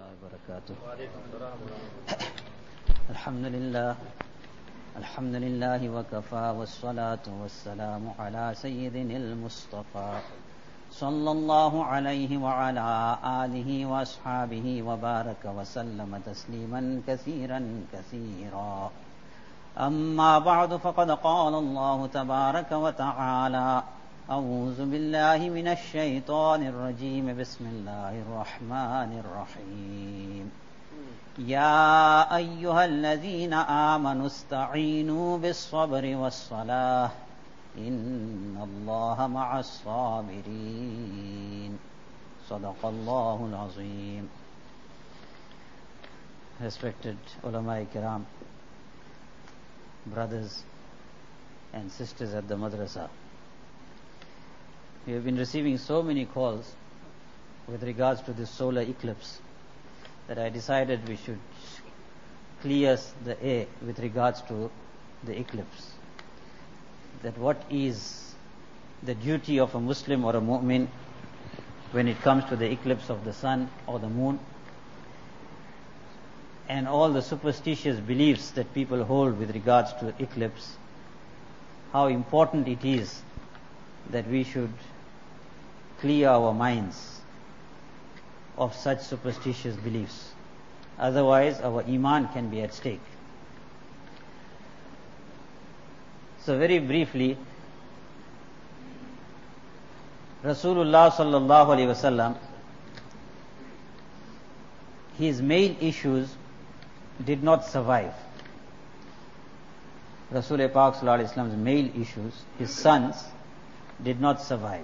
وبركاته. الحمد لله وكفى والصلاة والسلام على سيدنا المصطفى صلى الله عليه وعلى آله وأصحابه وبارك وسلم تسليما كثيرا كثيرا. أما بعد فقد قال الله تبارك وتعالى: أعوذ بالله من الشيطان الرجيم. بسم الله الرحمن الرحيم. يا أيها الذين آمنوا استعينوا بالصبر والصلاة إن الله مع الصابرين. صدق الله العظيم. Respected ulama kiram, brothers and sisters at the madrasa, we have been receiving so many calls with regards to this solar eclipse that I decided we should clear the air with regards to the eclipse. That what is the duty of a Muslim or a mu'min when it comes to the eclipse of the sun or the moon, and all the superstitious beliefs that people hold with regards to eclipse, how important it is that we should clear our minds of such superstitious beliefs. Otherwise, our iman can be at stake. So very briefly, Rasulullah sallallahu alaihi wasallam, his male issues did not survive. Rasul Pak sallallahu alaihi wasallam's male issues, his sons, did not survive.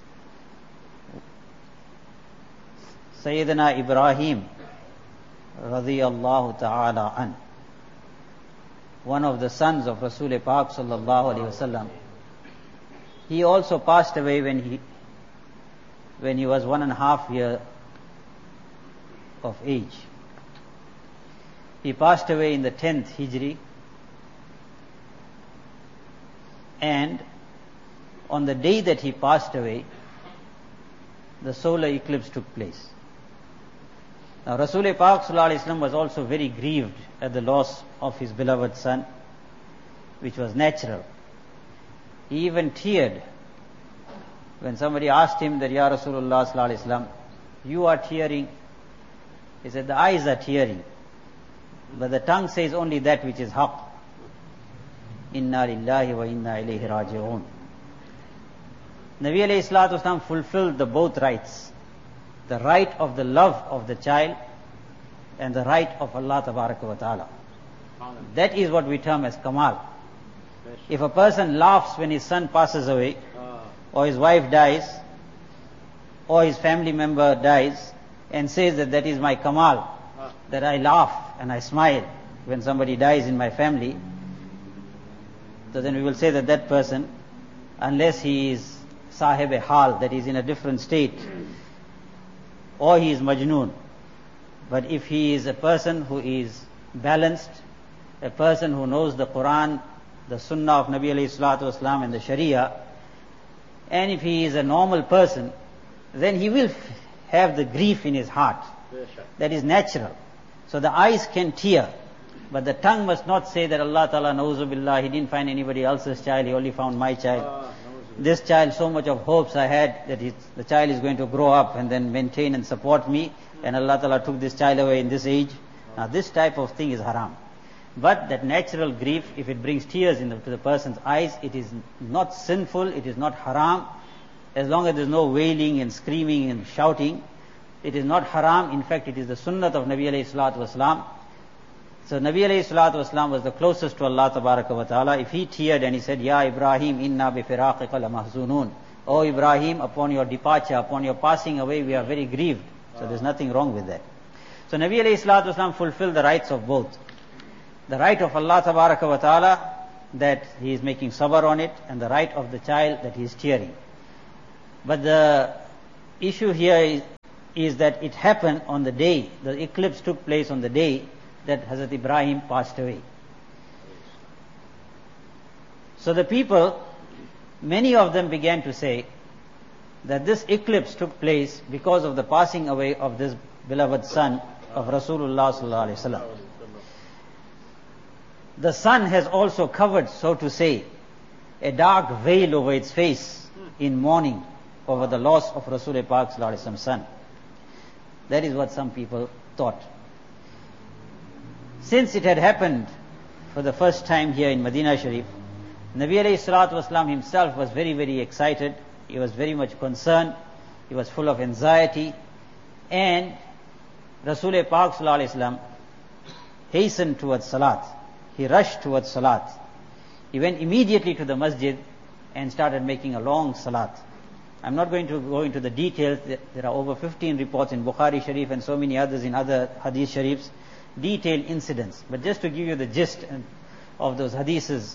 Sayyidina Ibrahim radiyallahu ta'ala an, one of the sons of Rasul Pak sallallahu alaihi wasallam, he also passed away when he was 1.5 years of age. He passed away in the 10th Hijri, and on the day that he passed away, the solar eclipse took place. Now Rasul Pak sallallahu alaihi wasallam was also very grieved at the loss of his beloved son, which was natural. He even teared when somebody asked him that, Ya Rasulullah sallallahu alaihi wasallam, you are tearing. He said, the eyes are tearing, but the tongue says only that which is haqq. Inna lillahi wa inna ilayhi raji'un. Nabi alayhi salatu wasalam fulfilled the both rights. The right of the love of the child and the right of Allah tabaraka wa ta'ala. That is what we term as kamal. If a person laughs when his son passes away, or his wife dies, or his family member dies, and says that that is my kamal, that I laugh and I smile when somebody dies in my family, so then we will say that that person, unless he is sahib hal, that is in a different state, or he is majnoon. But if he is a person who is balanced, a person who knows the Quran, the Sunnah of Nabi alayhi salatu wasalam and the Sharia, and if he is a normal person, then he will have the grief in his heart. That is natural. So the eyes can tear, but the tongue must not say that Allah Ta'ala nauzu billah, he didn't find anybody else's child, he only found my child. This child, so much of hopes I had that the child is going to grow up and then maintain and support me, and Allah Ta'ala took this child away in this age. Now this type of thing is haram. But that natural grief, if it brings tears to the person's eyes, it is not sinful, it is not haram. As long as there is no wailing and screaming and shouting, it is not haram. In fact, it is the sunnah of Nabi alayhi salatu wasalam. So Nabi alayhi salatu wasalam was the closest to Allah tabaraka wa ta'ala. If he teared and he said, Ya Ibrahim, inna bi firaqika la mahzunun. Oh Ibrahim, upon your departure, upon your passing away, we are very grieved. So there's nothing wrong with that. So Nabi alayhi salatu wasalam fulfilled the rights of both. The right of Allah tabaraka wa ta'ala, that he is making sabr on it, and the right of the child, that he is tearing. But the issue here is that it happened on the day, the eclipse took place on the day that Hazrat Ibrahim passed away. So the people, many of them began to say that this eclipse took place because of the passing away of this beloved son of Rasulullah sallallahu alaihi wasallam. The sun has also covered, so to say, a dark veil over its face in mourning over the loss of Rasul Pak sallallahu alaihi wasallam's son. That is what some people thought. Since it had happened for the first time here in Medina Sharif, Nabi alayhi salatu wasalam himself was very, very excited. He was very much concerned. He was full of anxiety. And Rasul Pak sallallahu alaihi wasallam hastened towards salat. He rushed towards salat. He went immediately to the masjid and started making a long salat. I'm not going to go into the details. There are over 15 reports in Bukhari Sharif and so many others in other hadith sharifs, detailed incidents. But just to give you the gist of those hadiths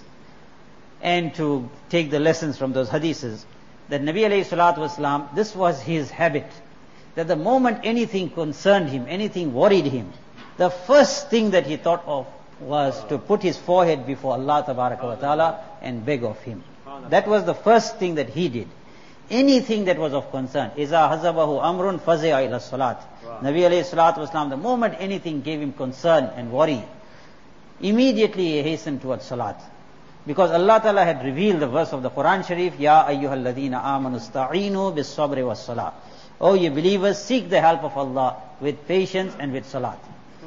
and to take the lessons from those hadiths, that Nabi alayhi salatu wasalam, this was his habit, that the moment anything concerned him, anything worried him, the first thing that he thought of was to put his forehead before Allah tabaraka wa ta'ala and beg of him. That was the first thing that he did. Anything that was of concern. Iza hazabahu amrun fazi'a ila salat. Nabi alayhi salatu wasalam, the moment anything gave him concern and worry, immediately he hastened towards salat. Because Allah Ta'ala had revealed the verse of the Quran Sharif, Ya ayyuhal ladhina amanu sta'inu bis sabri was salah. O ye believers, seek the help of Allah with patience and with salat.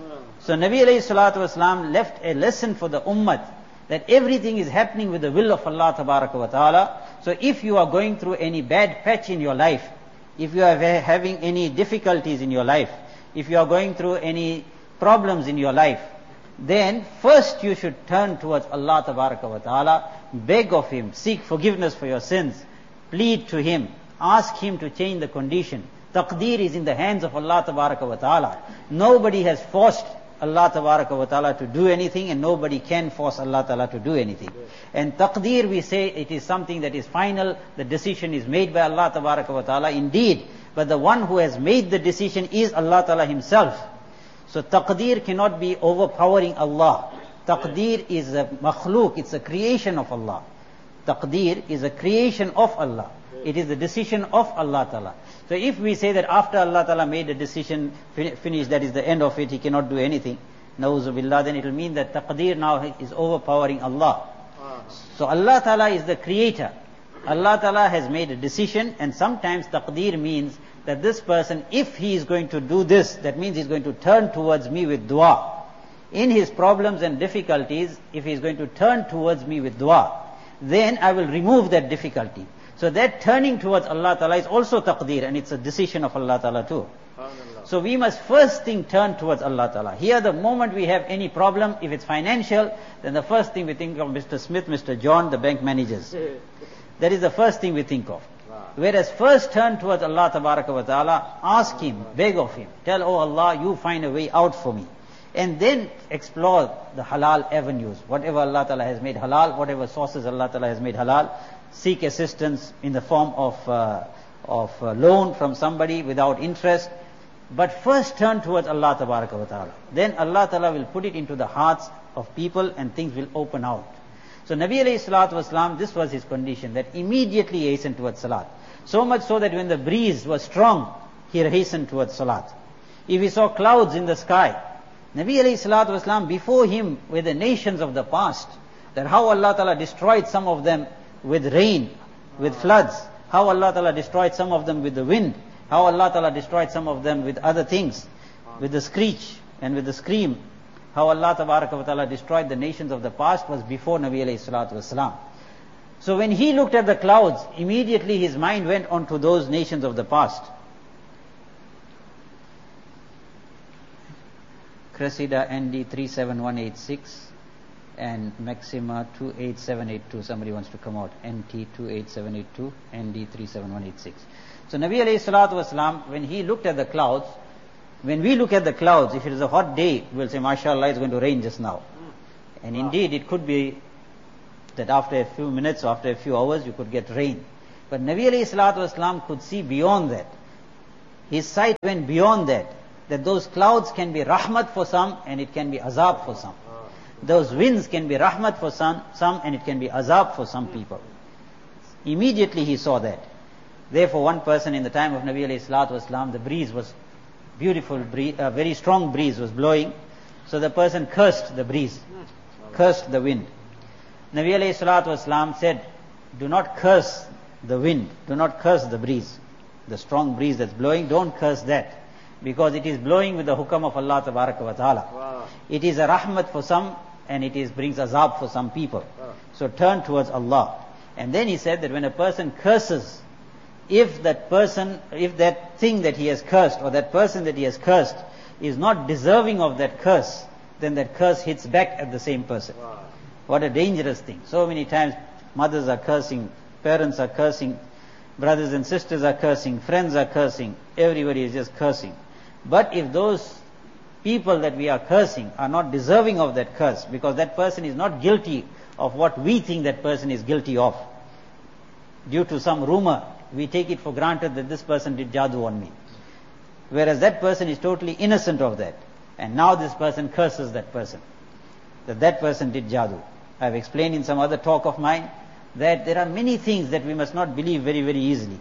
So Nabi alayhi salatu wasalam left a lesson for the ummah that everything is happening with the will of Allah tabaraka wa ta'ala. So if you are going through any bad patch in your life, if you are having any difficulties in your life, if you are going through any problems in your life, then first you should turn towards Allah tabaraka wa ta'ala, beg of Him, seek forgiveness for your sins, plead to Him, ask Him to change the condition. Taqdeer is in the hands of Allah tabaraka wa ta'ala. Nobody has forced Allah tabaraka wa ta'ala to do anything, and nobody can force Allah ta'ala to do anything. And taqdeer, we say it is something that is final, the decision is made by Allah tabaraka wa ta'ala indeed, but the one who has made the decision is Allah ta'ala Himself. So taqdeer cannot be overpowering Allah. Taqdeer is a makhluk, it's a creation of Allah. Taqdeer is a creation of Allah. It is the decision of Allah ta'ala. So if we say that after Allah ta'ala made a decision, finished, that is the end of it, He cannot do anything, na'uzu billah, then it will mean that taqdeer now is overpowering Allah. So Allah ta'ala is the creator. Allah ta'ala has made a decision, and sometimes taqdeer means that this person, if he is going to do this, that means he is going to turn towards me with dua. In his problems and difficulties, if he is going to turn towards me with dua, then I will remove that difficulty. So that turning towards Allah Ta'ala is also taqdeer, and it's a decision of Allah Ta'ala too. So we must first thing turn towards Allah Ta'ala. Here the moment we have any problem, if it's financial, then the first thing we think of Mr. Smith, Mr. John, the bank managers. That is the first thing we think of. Whereas first turn towards Allah Tabaraka wa Ta'ala, ask Him, beg of Him, tell, oh Allah, you find a way out for me. And then explore the halal avenues. Whatever Allah Ta'ala has made halal, whatever sources Allah Ta'ala has made halal, seek assistance in the form of loan from somebody without interest. But first turn towards Allah Tabaraka wa Ta'ala. Then Allah Ta'ala will put it into the hearts of people and things will open out. So Nabi alayhi salatu wasalam, this was his condition, that immediately he hastened towards salat. So much so that when the breeze was strong, he hastened towards salat. If he saw clouds in the sky, Nabi alayhi salatu wasalam, before him were the nations of the past, that how Allah Ta'ala destroyed some of them with rain, with floods, how Allah Ta'ala destroyed some of them with the wind, how Allah Ta'ala destroyed some of them with other things, with the screech and with the scream. How Allah Ta'ala destroyed the nations of the past was before Nabi alayhi salatu wasalam. So when he looked at the clouds, immediately his mind went on to those nations of the past. Cressida ND 37186 and Maxima 28782. Somebody wants to come out. NT 28782, ND 37186. So Nabi alayhi salatu wasalam, when he looked at the clouds, when we look at the clouds, if it is a hot day, we will say, MashaAllah, it's going to rain just now. And indeed, it could be that after a few minutes, or after a few hours, you could get rain. But Nabi alayhi salatu wasalam could see beyond that. His sight went beyond that. That those clouds can be rahmat for some, and it can be azab for some. Those winds can be rahmat for some, and it can be azab for some people. Immediately he saw that. Therefore, one person in the time of Nabi alayhi salatu wasalam, the breeze was beautiful breeze, a very strong breeze was blowing. So the person cursed the breeze, cursed the wind. Nabi alayhi salatu wasalam said, do not curse the wind, do not curse the breeze. The strong breeze that's blowing, don't curse that. Because it is blowing with the hukam of Allah tabaraka wa ta'ala. Wow. It is a rahmat for some and it brings azab for some people. Wow. So turn towards Allah. And then he said that when a person curses, if that thing that he has cursed or that person that he has cursed is not deserving of that curse, then that curse hits back at the same person. Wow. What a dangerous thing. So many times mothers are cursing, parents are cursing, brothers and sisters are cursing, friends are cursing, everybody is just cursing. But if those people that we are cursing are not deserving of that curse, because that person is not guilty of what we think that person is guilty of, due to some rumor, we take it for granted that this person did jadoo on me. Whereas that person is totally innocent of that. And now this person curses that person, that person did jadoo. I have explained in some other talk of mine that there are many things that we must not believe very, very easily.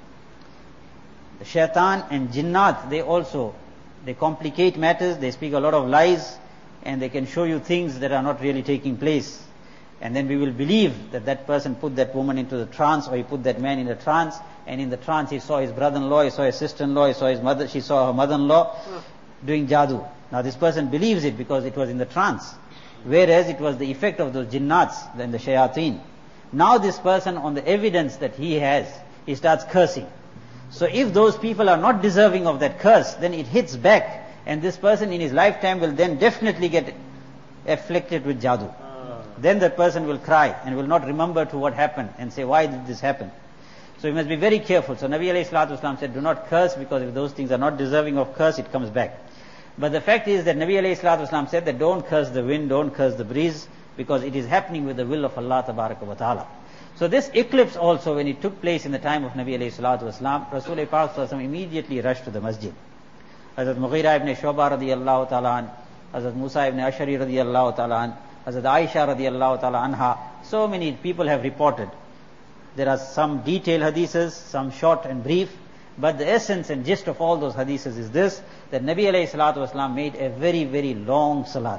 The shaitan and jinnat, they complicate matters, they speak a lot of lies, and they can show you things that are not really taking place. And then we will believe that that person put that woman into the trance, or he put that man in a trance, and in the trance he saw his brother-in-law, he saw his sister-in-law, he saw his mother, she saw her mother-in-law doing jadoo. Now this person believes it because it was in the trance, whereas it was the effect of those jinnats and the shayateen. Now this person, on the evidence that he has, he starts cursing. So if those people are not deserving of that curse, then it hits back, and this person in his lifetime will then definitely get afflicted with jadoo. Then that person will cry and will not remember to what happened and say, why did this happen? So we must be very careful. So Nabi alayhi salatu wasalam said, do not curse, because if those things are not deserving of curse, it comes back. But the fact is that Nabi alayhi salatu wasalam said that don't curse the wind, don't curse the breeze, because it is happening with the will of Allah tabaraka wa ta'ala. So this eclipse also, when it took place in the time of Nabi alayhi salatu wasalam, Rasul Pak sallallahu immediately rushed to the masjid. Hazrat Mughira ibn Shu'bah radiyallahu ta'ala an, Hazrat Musa ibn Ashari radiyallahu ta'ala an, Hazrat Aisha radiyallahu ta'ala anha. So many people have reported. There are some detailed hadiths, some short and brief, but the essence and gist of all those hadiths is this, that Nabi alayhi salatu wasalam made a very, very long salat.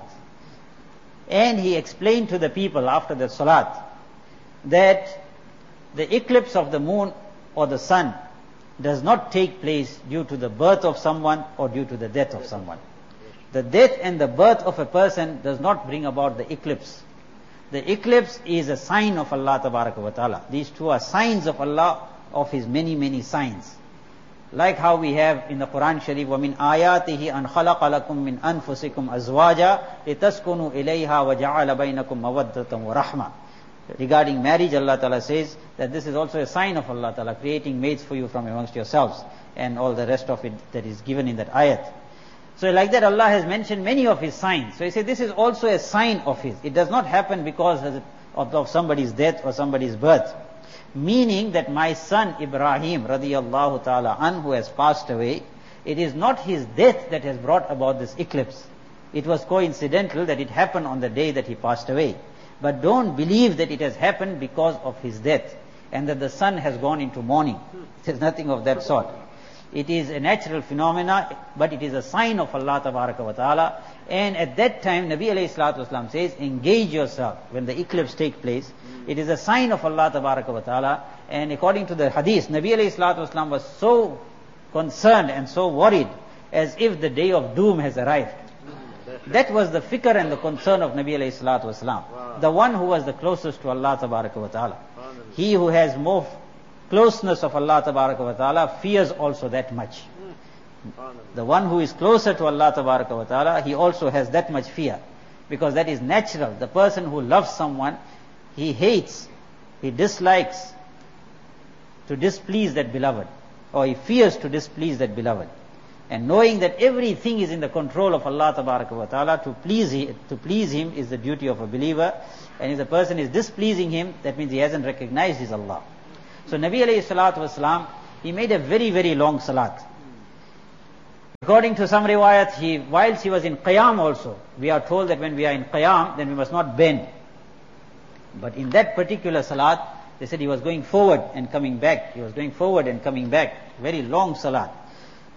And he explained to the people after the salat that the eclipse of the moon or the sun does not take place due to the birth of someone or due to the death of someone. The death and the birth of a person does not bring about the eclipse. The eclipse is a sign of Allah tabaraka wa ta'ala. These two are signs of Allah, of His many, many signs. Like how we have in the Quran Sharif, وَمِنْ آيَاتِهِ أَنْ خَلَقَ لَكُم مِّنْ أَنفُسِكُمْ أَزْوَاجًا لِتَسْكُنُوا إِلَيْهَا وَجَعَلَ بَيْنَكُمْ مَوَدَّةً وَرَحْمَةً. Regarding marriage, Allah Ta'ala says that this is also a sign of Allah Ta'ala, creating mates for you from amongst yourselves, and all the rest of it that is given in that ayat. So like that, Allah has mentioned many of His signs. So He said this is also a sign of His. It does not happen because of somebody's death or somebody's birth. Meaning that my son Ibrahim radiyallahu ta'ala an, who has passed away, it is not his death that has brought about this eclipse. It was coincidental that it happened on the day that he passed away. But don't believe that it has happened because of his death and that the sun has gone into mourning. There's nothing of that sort. It is a natural phenomena, but it is a sign of Allah tabaraka wa ta'ala. And at that time, Nabi alayhi salatu wasalam says, engage yourself when the eclipse takes place. It is a sign of Allah tabaraka wa ta'ala. And according to the hadith, Nabi alayhi salatu wasalam was so concerned and so worried as if the day of doom has arrived. That was the fikr and the concern of Nabi alayhi salatu wasalam. Wow. The one who was the closest to Allah tabaraka wa ta'ala. He who has more closeness of Allah tabaraka wa ta'ala fears also that much. The one who is closer to Allah tabaraka wa ta'ala, he also has that much fear, because that is natural. The person who loves someone, he hates, he dislikes to displease that beloved, or he fears to displease that beloved. And knowing that everything is in the control of Allah tabaraka wa ta'ala, to please him is the duty of a believer. And if the person is displeasing him, that means he hasn't recognized his Allah. So Nabi alayhi salatu wasalam, he made a very, very long salat. According to some riwayat, whilst he was in qiyam also, we are told that when we are in qiyam, then we must not bend. But in that particular salat, they said he was going forward and coming back. He was going forward and coming back. Very long salat.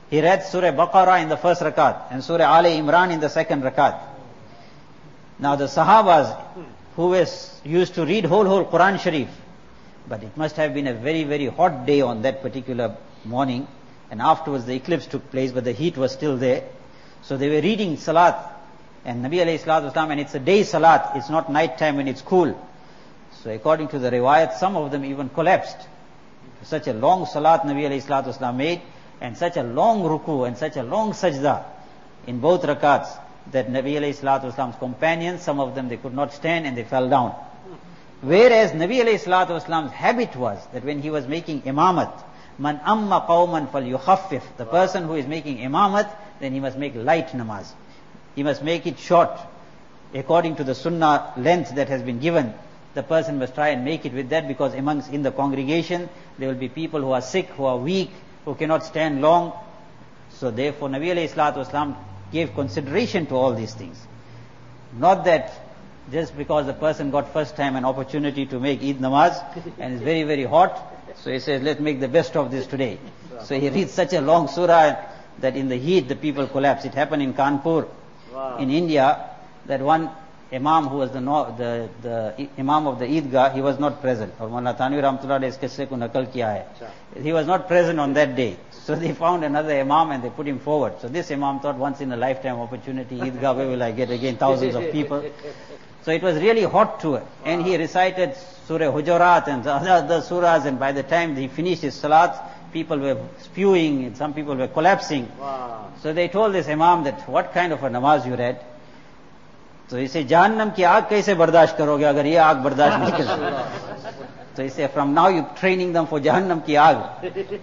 He read Surah Baqarah in the first rakat and Surah Ali Imran in the second rakat. Now the Sahabas who used to read whole Quran Sharif, but it must have been a very, very hot day on that particular morning, and afterwards the eclipse took place, but the heat was still there. So they were reading Salat, and Nabi alayhi salatu wasalam, and it's a day Salat, it's not night time when it's cool. So according to the riwayat, some of them even collapsed. Such a long Salat Nabi alayhi salatu wasalam made, and such a long ruku and such a long sajda in both rakats, that Nabi alayhi salatu wasalam's companions, some of them they could not stand and they fell down. Whereas Nabi alayhi salatu wasalam's habit was that when he was making imamat, man amma qawman fal yukhaffif, the person who is making imamat, then he must make light namaz. He must make it short. According to the sunnah length that has been given, the person must try and make it with that, because in the congregation there will be people who are sick, who are weak, who cannot stand long. So therefore Nabi alayhi salatu wasalam gave consideration to all these things. Not that just because the person got first time an opportunity to make Eid namaz and it's very, very hot, so he says, let's make the best of this today. So he reads such a long surah that in the heat the people collapse. It happened in Kanpur, in India, that one Imam who was the Imam of the Eidgah, he was not present. Or Mawlana Thanvi Rahmatullah ne iske se ko nakal kiya hai. He was not present on that day. So they found another Imam and they put him forward. So this Imam thought, once in a lifetime opportunity, Eidgah, where will I get again thousands of people? So it was really hot to it. And he recited Surah Hujurat and the other surahs, and by the time he finished his salat, people were spewing and some people were collapsing. So they told this Imam that, what kind of a namaz you read? So he said, Jahannam ki aag kaise bardasht karoge agar ye aag bardasht nahi kar. So he said, from now you're training them for Jahannam ki aag.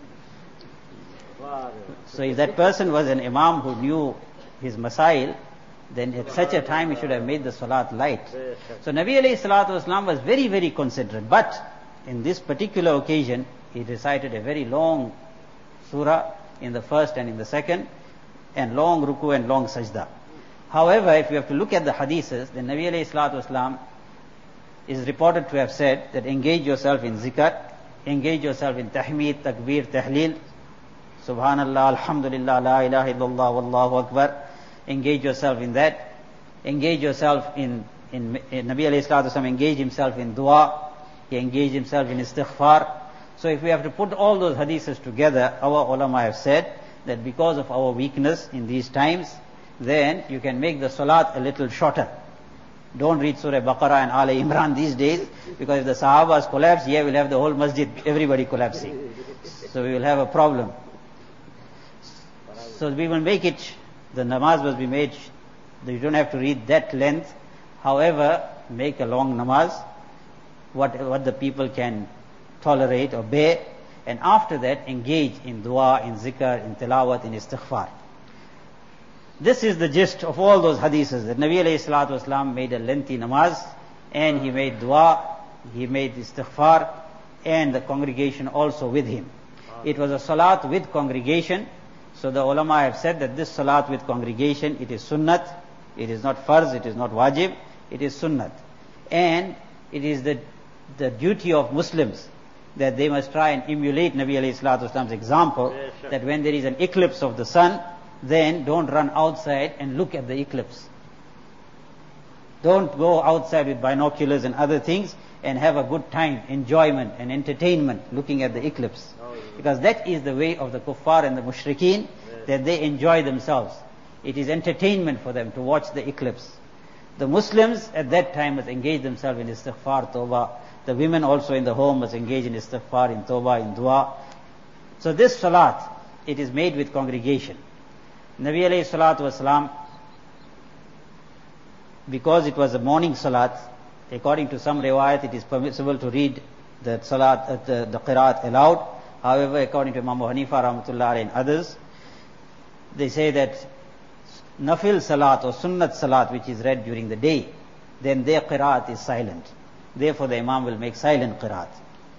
So if that person was an Imam who knew his masail, then at such a time he should have made the salat light. So Nabi alayhi salatu wasalam was very, very considerate. But in this particular occasion, he recited a very long surah in the first and in the second, and long ruku and long sajda. However, if you have to look at the hadiths, then Nabi alayhi salatu wasalam is reported to have said that engage yourself in zikr, engage yourself in tahmeed, takbir, tahleel, subhanallah, alhamdulillah, la ilaha illallah, wallahu akbar. Engage yourself in that. Engage yourself in Nabi alayhi salatu wasalam engaged himself in dua. He engaged himself in istighfar. So if we have to put all those hadiths together, our ulama have said that because of our weakness in these times, then you can make the salat a little shorter. Don't read Surah Baqarah and Ali Imran these days, because if the Sahabas collapse, we'll have the whole masjid, everybody collapsing. So we will have a problem. So we will make it, the namaz must be made, you don't have to read that length. However, make a long namaz, what the people can tolerate or bear, and after that engage in dua, in zikr, in tilawat, in istighfar. This is the gist of all those hadiths, that Nabi alayhi salatu wasalam made a lengthy namaz, and he made dua, he made istighfar, and the congregation also with him. It was a salat with congregation. So the ulama have said that this salat with congregation, it is sunnat, it is not farz, it is not wajib, it is sunnat. And it is the duty of Muslims that they must try and emulate Nabi alayhi salatu wasalam's example, that when there is an eclipse of the sun, then don't run outside and look at the eclipse. Don't go outside with binoculars and other things and have a good time, enjoyment and entertainment looking at the eclipse. Because that is the way of the kuffar and the mushrikeen, that they enjoy themselves. It is entertainment for them to watch the eclipse. The Muslims at that time must engage themselves in istighfar, tawbah. The women also in the home must engage in istighfar, in tawbah, in dua. So this salat, it is made with congregation. Nabi alayhi salatu wasalam, because it was a morning salat, according to some riwayat, it is permissible to read the salat, the qiraat aloud. However, according to Imam Abu Hanifa rahmatullah and others, they say that nafil salat or sunnat salat, which is read during the day, then their qiraat is silent. Therefore the imam will make silent qiraat.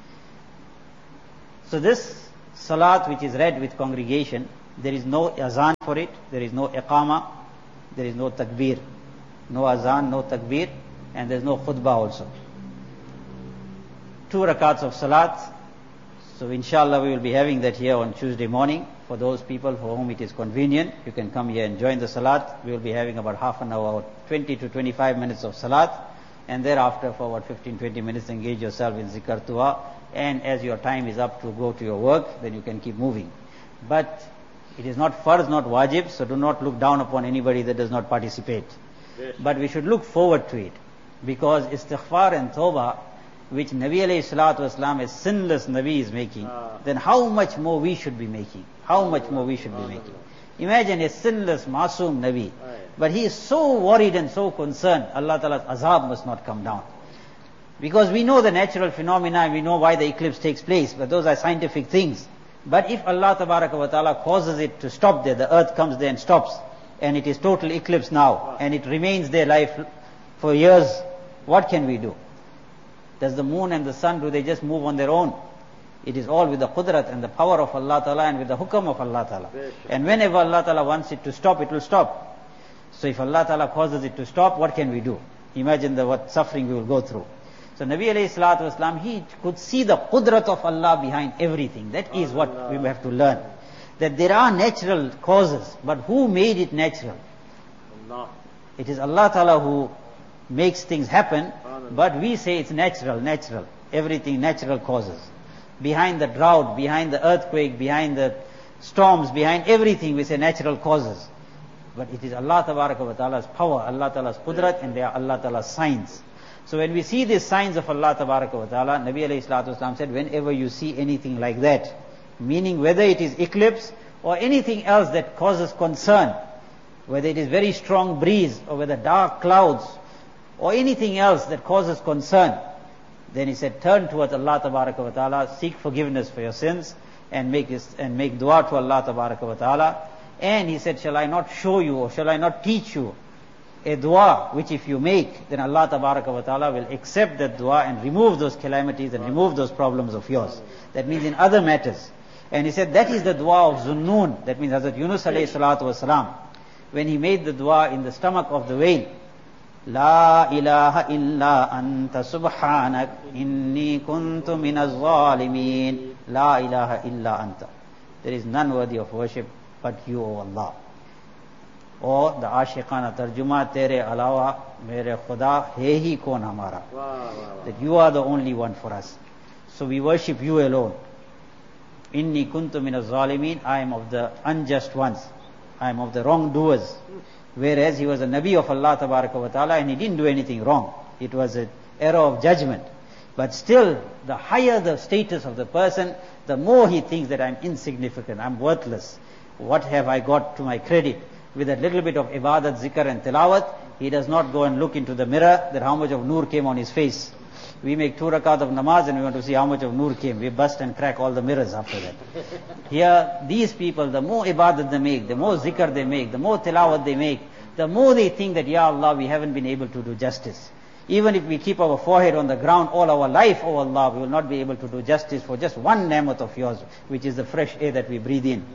So this salat which is read with congregation, there is no azan for it, there is no iqama, there is no takbir. No azan, no takbir, and there is no khutbah also. 2 rakats of salat. So inshallah we will be having that here on Tuesday morning. For those people for whom it is convenient, you can come here and join the salat. We will be having about half an hour, 20 to 25 minutes of salat. And thereafter for about 15-20 minutes engage yourself in zikr dua. And as your time is up to go to your work, then you can keep moving. But it is not farz, not wajib, so do not look down upon anybody that does not participate. Yes. But we should look forward to it. Because istighfar and tawbah, which Nabi alayhi salatu wasalam, a sinless Nabi, is making, then how much more we should be making? How much more we should be making? Imagine a sinless Masoom Nabi. But he is so worried and so concerned, Allah Ta'ala's azab must not come down. Because we know the natural phenomena and we know why the eclipse takes place, but those are scientific things. But if Allah Ta'ala causes it to stop there, the earth comes there and stops, and it is total eclipse now, and it remains there life for years, what can we do? Does the moon and the sun, do they just move on their own? It is all with the qudrat and the power of Allah Ta'ala and with the hukam of Allah Ta'ala. And whenever Allah Ta'ala wants it to stop, it will stop. So if Allah Ta'ala causes it to stop, what can we do? Imagine what suffering we will go through. So Nabi alayhi salatu wasalam, he could see the qudrat of Allah behind everything. That is what we have to learn. That there are natural causes, but who made it natural? Allah. It is Allah Ta'ala who makes things happen, but we say it's natural. Everything natural causes. Behind the drought, behind the earthquake, behind the storms, behind everything we say natural causes. But it is Allah Ta'ala's power, Allah Ta'ala's qudrat, and they are Allah Ta'ala's signs. So when we see these signs of Allah Ta'ala, Nabi alayhi salatu wasalam said, whenever you see anything like that, meaning whether it is eclipse or anything else that causes concern, whether it is very strong breeze or whether dark clouds or anything else that causes concern, then he said, turn towards Allah Ta'ala, seek forgiveness for your sins, and make dua to Allah Ta'ala. And he said, shall I not show you or shall I not teach you a dua which if you make, then Allah Ta'ala will accept that dua and remove those calamities and remove those problems of yours. That means in other matters. And he said that is the dua of Zunnun. That means Hazrat Yunus alayhi salatu wasalam, when he made the dua in the stomach of the whale, La ilaha illa anta subhanak inni kuntu minaz zalimin. La ilaha illa anta. There is none worthy of worship but you, O Allah. Or the Ashiqana Tarjuma, Tere alawa mere khuda hai hi kon hamara. That you are the only one for us. So we worship you alone. Inni kuntu minaz zalimin. I am of the unjust ones. I am of the wrongdoers. Whereas he was a Nabi of Allah Ta'ala and he didn't do anything wrong. It was an error of judgment. But still, the higher the status of the person, the more he thinks that I'm insignificant, I'm worthless. What have I got to my credit? With a little bit of ibadat, zikr and tilawat, he does not go and look into the mirror that how much of nur came on his face. We make 2 rakat of namaz and we want to see how much of nur came. We bust and crack all the mirrors after that. Here, these people, the more ibadat they make, the more zikr they make, the more tilawat they make, the more they think that, Ya Allah, we haven't been able to do justice. Even if we keep our forehead on the ground all our life, oh Allah, we will not be able to do justice for just one ni'mat of yours, which is the fresh air that we breathe in.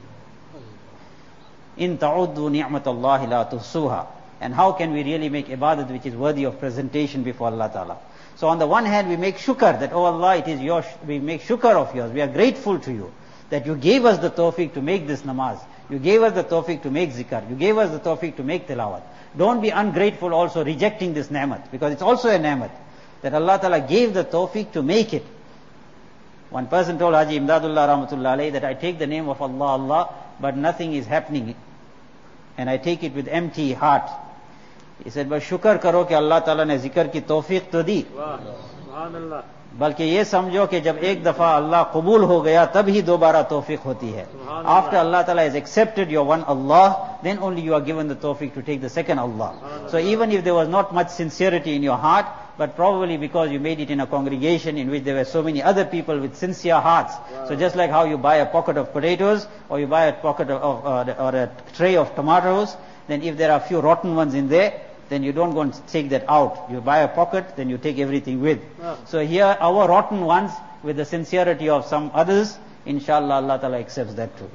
In ta'uddu ni'matallahi la tuhsuha. And how can we really make ibadat which is worthy of presentation before Allah Ta'ala? So on the one hand, we make shukr that, oh Allah, it is yours. We make shukr of yours. We are grateful to you that you gave us the tawfiq to make this namaz. You gave us the tawfiq to make zikr. You gave us the tawfiq to make tilawat. Don't be ungrateful also rejecting this ni'mat, because it's also a ni'mat that Allah Ta'ala gave the tawfiq to make it. One person told Haji Imdadullah Rahmatullah Alayhi that I take the name of Allah, Allah, but nothing is happening. And I take it with empty heart. He said, but shukr karo कि Allah Ta'ala ने zikr की तौफीक तो दी, बल्कि ये समझो कि जब एक दफा अल्लाह कबूल हो गया तब ही दोबारा तौफीक होती है. After Allah Ta'ala has accepted your one Allah, then only you are given the tawfiq to take the second Allah. So even if there was not much sincerity in your heart, but probably because you made it in a congregation in which there were so many other people with sincere hearts. So just like how you buy a pocket of potatoes or you buy a pocket of or a tray of tomatoes, then if there are a few rotten ones in there, then you don't go and take that out. You buy a pocket, then you take everything with. So here our rotten ones with the sincerity of some others, inshallah Allah Ta'ala accepts that too.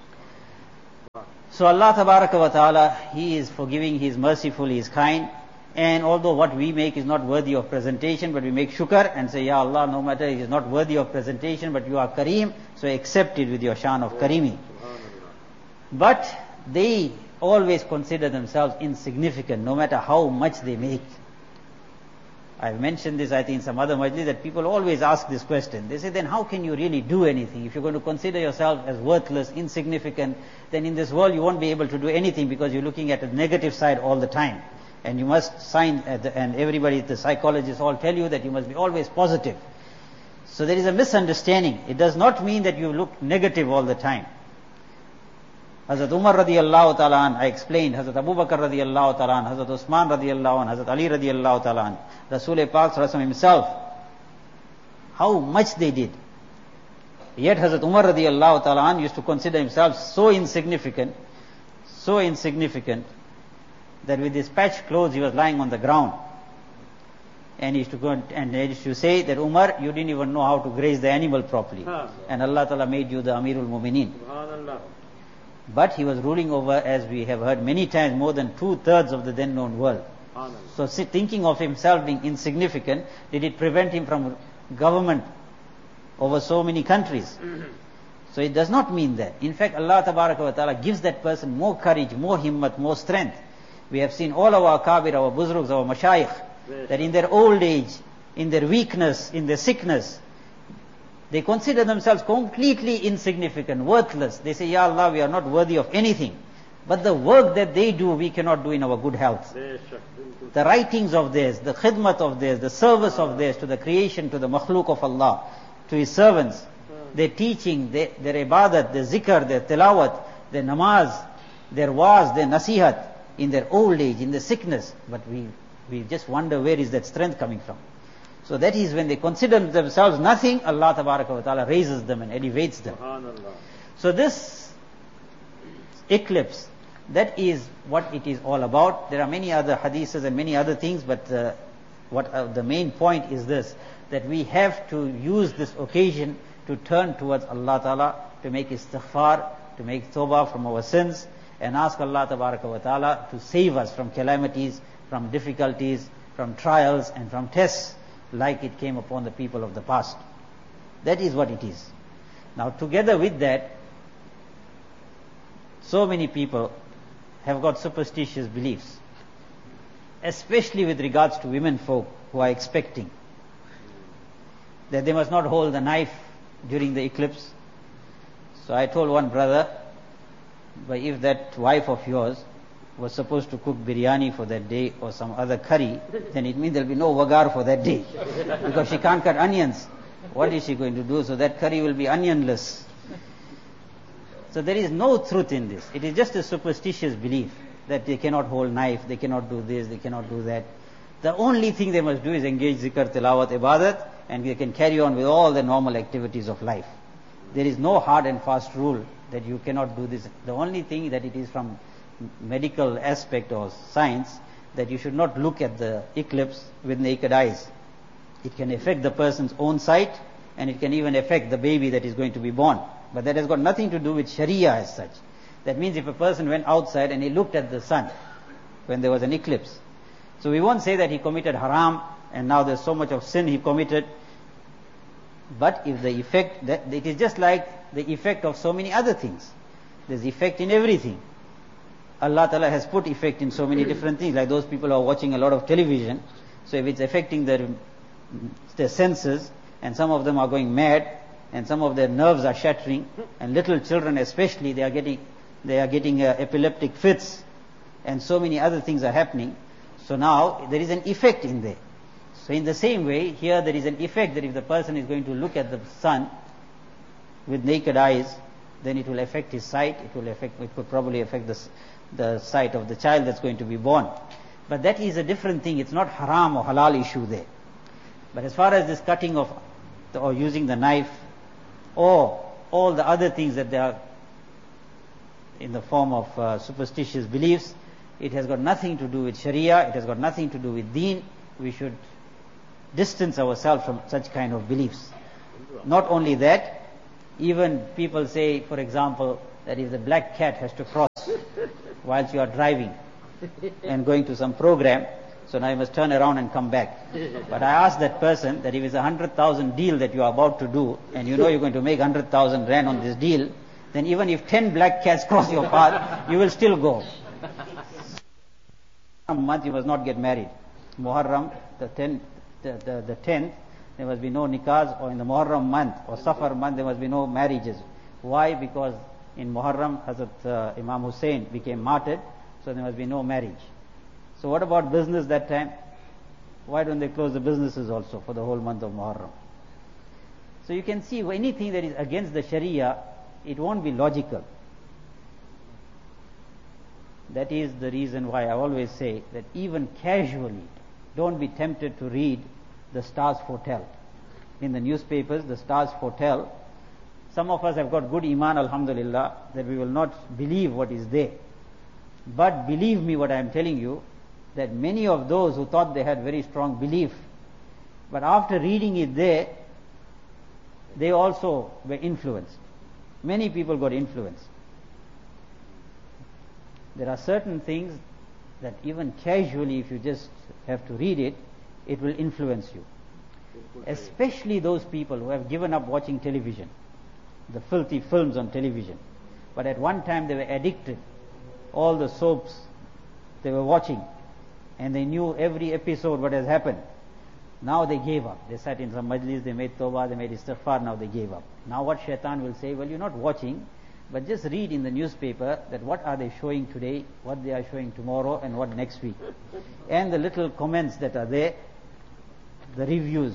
So Allah Tabaraka wa Ta'ala, He is forgiving, He is merciful, He is kind. And although what we make is not worthy of presentation, but we make shukr and say, Ya Allah, no matter it is not worthy of presentation, but you are Kareem, so accept it with your shan of Karimi. But they always consider themselves insignificant, no matter how much they make. I've mentioned this, I think, in some other majlis, that people always ask this question. They say, then how can you really do anything? If you're going to consider yourself as worthless, insignificant, then in this world you won't be able to do anything because you're looking at the negative side all the time. And you must sign, and everybody, the psychologists all tell you that you must be always positive. So there is a misunderstanding. It does not mean that you look negative all the time. Hazrat Umar radiyallahu ta'ala an, I explained, Hazrat Abu Bakr radiyallahu ta'ala an, Hazrat Usman radiyallahu an, Hazrat Ali radiyallahu ta'ala an, Rasul Pak himself, how much they did. Yet Hazrat Umar radiyallahu ta'ala an used to consider himself so insignificant, that with his patched clothes he was lying on the ground. And he used to go and he used to say that, Umar, you didn't even know how to graze the animal properly. And Allah Ta'ala made you the Amirul Mu'mineen. But he was ruling over, as we have heard many times, more than 2/3 of the then known world. So thinking of himself being insignificant, did it prevent him from government over so many countries? So it does not mean that. In fact, Allah Ta'ala gives that person more courage, more himmat, more strength. We have seen all our Kabir, our Buzrugs, our Mashayikh, that in their old age, in their weakness, in their sickness, they consider themselves completely insignificant, worthless. They say, Ya Allah, we are not worthy of anything. But the work that they do, we cannot do in our good health. The writings of theirs, the khidmat of theirs, the service of theirs to the creation, to the makhluk of Allah, to His servants, their teaching, their ibadat, their zikr, their tilawat, their namaz, their waz, their nasihat, in their old age, in the sickness. But we just wonder, where is that strength coming from? So that is when they consider themselves nothing, Allah Ta'ala raises them and elevates them. So this eclipse, that is what it is all about. There are many other hadiths and many other things, but the main point is this, that we have to use this occasion to turn towards Allah Ta'ala, to make istighfar, to make tawbah from our sins, and ask Allah Ta'ala to save us from calamities, from difficulties, from trials and from tests, like it came upon the people of the past. That is what it is. Now together with that, so many people have got superstitious beliefs, especially with regards to women folk who are expecting, that they must not hold the knife during the eclipse. So I told one brother, but if that wife of yours was supposed to cook biryani for that day or some other curry, then it means there will be no vagar for that day. Because she can't cut onions. What is she going to do? So that curry will be onionless. So there is no truth in this. It is just a superstitious belief that they cannot hold knife, they cannot do this, they cannot do that. The only thing they must do is engage zikr, tilawat, ibadat, and they can carry on with all the normal activities of life. There is no hard and fast rule that you cannot do this. The only thing that it is from medical aspect or science, that you should not look at the eclipse with naked eyes. It can affect the person's own sight, and it can even affect the baby that is going to be born. But that has got nothing to do with Sharia as such. That means if a person went outside and he looked at the sun when there was an eclipse, so we won't say that he committed haram and now there's so much of sin he committed. But if the effect, that it is just like the effect of so many other things. There's effect in everything. Allah Ta'ala has put effect in so many different things, like those people who are watching a lot of television. So if it's affecting their senses, and some of them are going mad, and some of their nerves are shattering, and little children especially, they are getting epileptic fits, and so many other things are happening. So now there is an effect in there. So in the same way, here there is an effect that if the person is going to look at the sun with naked eyes, then it will affect his sight. It could probably affect the sight of the child that's going to be born. But that is a different thing. It's not haram or halal issue there. But as far as this cutting of or using the knife, or all the other things that they are in the form of superstitious beliefs, it has got nothing to do with Sharia, it has got nothing to do with Deen. We should distance ourselves from such kind of beliefs. Not only that, even people say, for example, that if the black cat has to cross whilst you are driving and going to some program, So now you must turn around and come back. But I asked that person that if it's 100,000 deal that you are about to do, and you know you're going to make 100,000 rand on this deal, then even if 10 black cats cross your path, you will still go. Some month you must not get married. Muharram, the 10th, there must be no nikahs, or in the Muharram month or Safar month there must be no marriages. Why? Because in Muharram, Hazrat Imam Hussein became martyred, so there must be no marriage. So what about business that time? Why don't they close the businesses also for the whole month of Muharram? So you can see anything that is against the Sharia, it won't be logical. That is the reason why I always say that even casually, don't be tempted to read the stars foretell. In the newspapers, the stars foretell. Some of us have got good iman, alhamdulillah, that we will not believe what is there. But believe me what I am telling you, that many of those who thought they had very strong belief, but after reading it there, they also were influenced. Many people got influenced. There are certain things that even casually, if you just have to read it, it will influence you. Especially those people who have given up watching television, the filthy films on television. But at one time they were addicted. All the soaps they were watching, and they knew every episode what has happened. Now they gave up. They sat in some majlis, they made tawbah, they made istighfar, now they gave up. Now what shaitan will say, well, you're not watching, but just read in the newspaper that what are they showing today, what they are showing tomorrow, and what next week. And the little comments that are there, the reviews.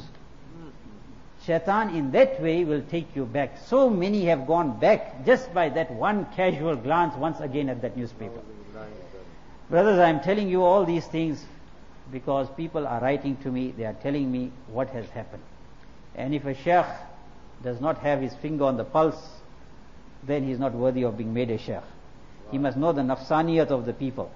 Shaitan in that way will take you back. So many have gone back just by that one casual glance once again at that newspaper. Brothers, I am telling you all these things because people are writing to me, they are telling me what has happened. And if a sheikh does not have his finger on the pulse, then he is not worthy of being made a sheikh. He must know the nafsaniyat of the people.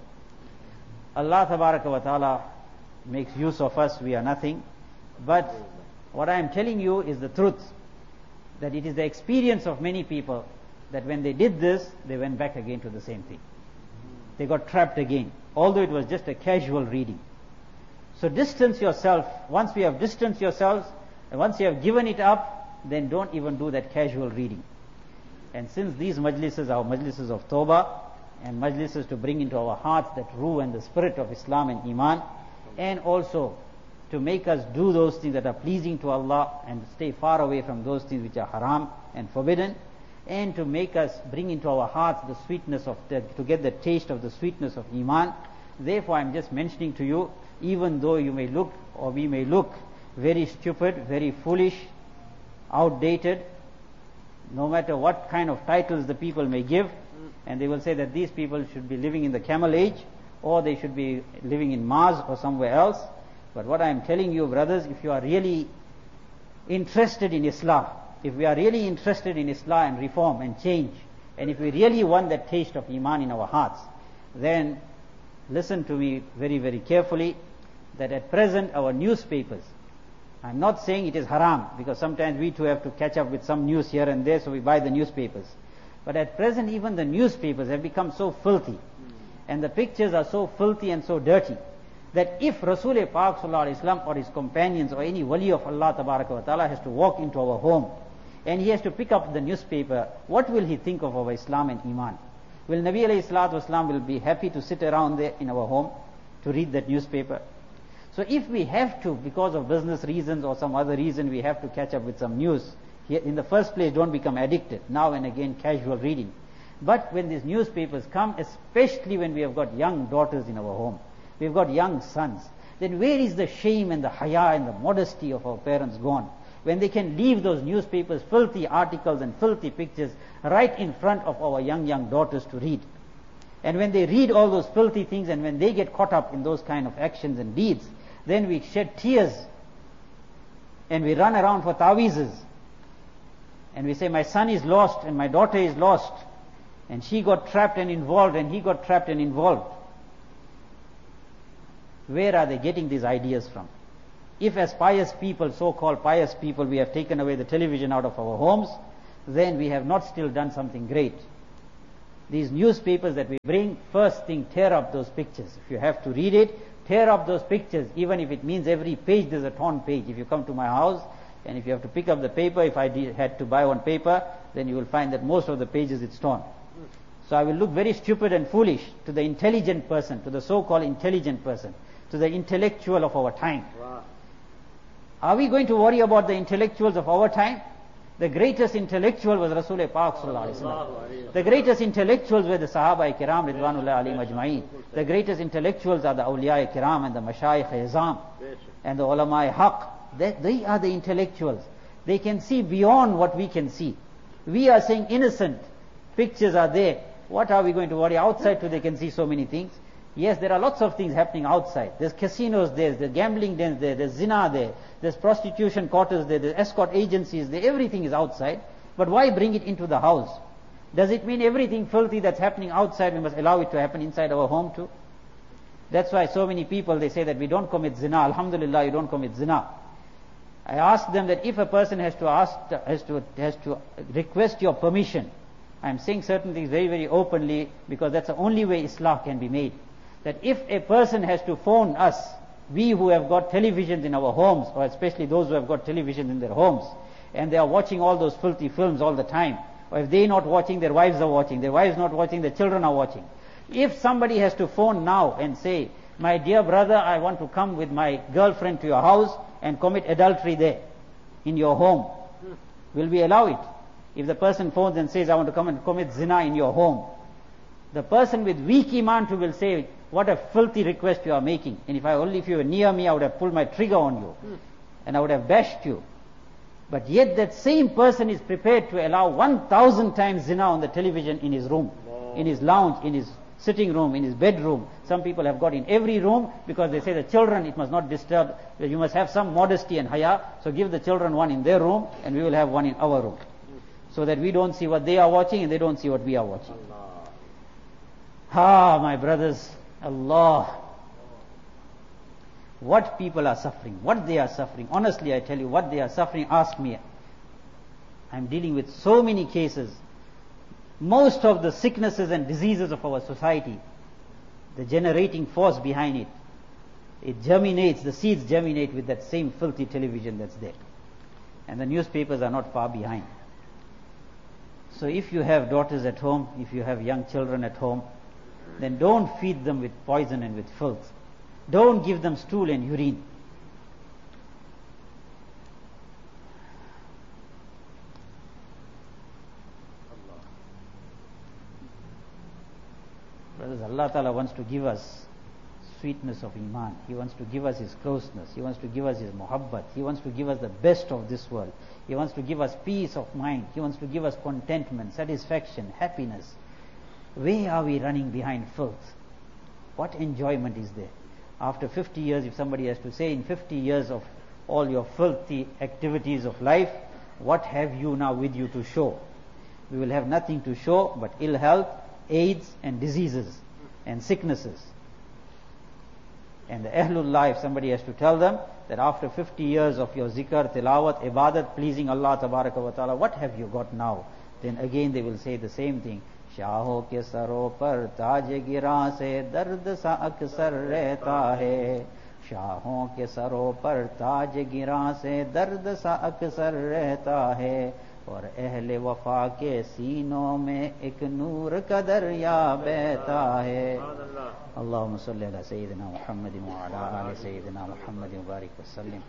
Allah tabaraka wa ta'ala makes use of us, we are nothing. But what I am telling you is the truth, that it is the experience of many people that when they did this, they went back again to the same thing. They got trapped again, although it was just a casual reading. So distance yourself. Once you have distanced yourselves, and once you have given it up, then don't even do that casual reading. And since these majlises are majlises of tawbah, and majlises to bring into our hearts that ruh and the spirit of Islam and Iman, and also to make us do those things that are pleasing to Allah and stay far away from those things which are haram and forbidden, and to make us bring into our hearts the sweetness of to get the taste of the sweetness of Iman. Therefore I am just mentioning to you, even though you may look or we may look very stupid, very foolish, outdated, no matter what kind of titles the people may give, and they will say that these people should be living in the camel age, or they should be living in Mars or somewhere else. But what I am telling you, brothers, if you are really interested in Islam, if we are really interested in Islam and reform and change, and if we really want that taste of Iman in our hearts, then listen to me very, very carefully, that at present our newspapers, I'm not saying it is haram, because sometimes we too have to catch up with some news here and there, so we buy the newspapers. But at present even the newspapers have become so filthy, and the pictures are so filthy and so dirty, that if Rasul Pak Sallallahu Alaihi Wasallam or his companions or any wali of Allah Tabaraka wa Ta'ala has to walk into our home, and he has to pick up the newspaper, what will he think of our Islam and Iman? Will Nabi alayhi salatu wasalam will be happy to sit around there in our home to read that newspaper? So if we have to, because of business reasons or some other reason, we have to catch up with some news, here, in the first place don't become addicted. Now and again casual reading. But when these newspapers come, especially when we have got young daughters in our home, we've got young sons, then where is the shame and the haya and the modesty of our parents gone? When they can leave those newspapers, filthy articles and filthy pictures right in front of our young daughters to read. And when they read all those filthy things, and when they get caught up in those kind of actions and deeds, then we shed tears and we run around for ta'weezes. And we say, my son is lost and my daughter is lost, and she got trapped and involved and he got trapped and involved. Where are they getting these ideas from? If as pious people, so-called pious people, we have taken away the television out of our homes, then we have not still done something great. These newspapers that we bring, first thing, tear up those pictures. If you have to read it, tear up those pictures, even if it means every page there's a torn page. If you come to my house, and if you have to pick up the paper, if I had to buy one paper, then you will find that most of the pages it's torn. So I will look very stupid and foolish to the intelligent person, to the so-called intelligent person, to the intellectual of our time. Wow. Are we going to worry about the intellectuals of our time? The greatest intellectual was Rasul Pak Sallallahu Alaihi Wasallam. The greatest intellectuals were the Sahaba Kiram Ridwanullah Alayhim Ajma'in. The greatest intellectuals are the Awliya Kiram and the Mashayikh Izam and the Ulama Haq. They are the intellectuals. They can see beyond what we can see. We are saying innocent pictures are there. What are we going to worry? Outside too they can see so many things. Yes, there are lots of things happening outside. There's casinos there, there's gambling dens there, there's zina there, there's prostitution quarters there, there's escort agencies there, everything is outside. But why bring it into the house? Does it mean everything filthy that's happening outside we must allow it to happen inside our home too? That's why so many people, they say that we don't commit zina. Alhamdulillah, you don't commit zina. I ask them that if a person has to request your permission, I'm saying certain things very, very openly because that's the only way Islah can be made. That if a person has to phone us, we who have got televisions in our homes, or especially those who have got televisions in their homes, and they are watching all those filthy films all the time, or if they're not watching, their wives are watching, their wives not watching, their children are watching. If somebody has to phone now and say, my dear brother, I want to come with my girlfriend to your house and commit adultery there, in your home, will we allow it? If the person phones and says, I want to come and commit zina in your home, the person with weak iman too will say, what a filthy request you are making. And if you were near me, I would have pulled my trigger on you. And I would have bashed you. But yet that same person is prepared to allow 1,000 times zina on the television in his room, in his lounge, in his sitting room, in his bedroom. Some people have got in every room because they say the children, it must not disturb. You must have some modesty and haya. So give the children one in their room and we will have one in our room. So that we don't see what they are watching and they don't see what we are watching. My brothers, Allah. What people are suffering, what they are suffering. Honestly, I tell you, what they are suffering, ask me. I'm dealing with so many cases. Most of the sicknesses and diseases of our society, the generating force behind it, it germinates, the seeds germinate with that same filthy television that's there. And the newspapers are not far behind. So if you have daughters at home, if you have young children at home, then don't feed them with poison and with filth. Don't give them stool and urine. Brothers, Allah Ta'ala wants to give us sweetness of iman. He wants to give us His closeness. He wants to give us His muhabbat. He wants to give us the best of this world. He wants to give us peace of mind. He wants to give us contentment, satisfaction, happiness. Where are we running behind filth? What enjoyment is there? After 50 years, if somebody has to say, in 50 years of all your filthy activities of life, what have you now with you to show? We will have nothing to show but ill health, AIDS and diseases and sicknesses. And the Ahlullah, if somebody has to tell them that after 50 years of your zikr, tilawat, ibadat, pleasing Allah Tabaraka wa Ta'ala, what have you got now? Then again they will say the same thing. शाहों के सरों पर ताज गिरा से दर्द सा अक्सर रहता है शाहों के सरों पर ताज गिरा से दर्द सा अक्सर रहता है और अहले वफा के सीनों में एक नूर का दरिया बहता है अल्लाहुम्मा सल्ली अला सय्यिदिना मुहम्मद व अला आलि सय्यिदिना मुहम्मद व बारिक वसल्लम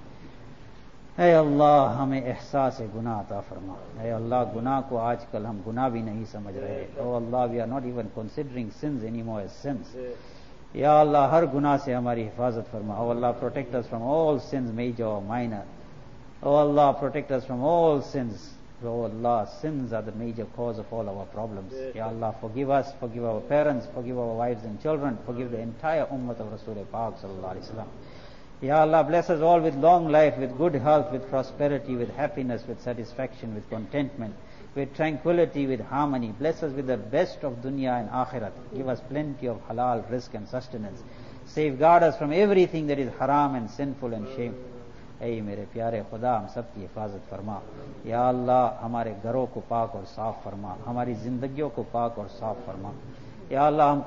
ऐ अल्लाह हमें एहसास गुनाह अता फरमा ऐ अल्लाह गुनाह को आजकल हम गुनाह भी नहीं समझ रहे ओ Allah we are not even considering since anymore as since या अल्लाह हर गुनाह से हमारी हिफाजत फरमा ओ अल्लाह protect us from all since major और minor O Allah protect us from all since Oh Allah, sins are the major cause of all our problems. Ya Allah, forgive us, forgive our parents, forgive our wives and children, forgive the entire ummah of Rasul Pak Sallallahu Alaihi Wasallam. Ya Allah, bless us all with long life, with good health, with prosperity, with happiness, with satisfaction, with contentment, with tranquility, with harmony. Bless us with the best of dunya and akhirat. Give us plenty of halal, rizq and sustenance. Safeguard us from everything that is haram and sinful and shameful. ऐ मेरे प्यारे खुदा हम सब की हिफाजत फरमा या अल्लाह हमारे घरों को पाक और साफ फरमा हमारी जिंदगियों को पाक और साफ फरमा या अल्लाह हमको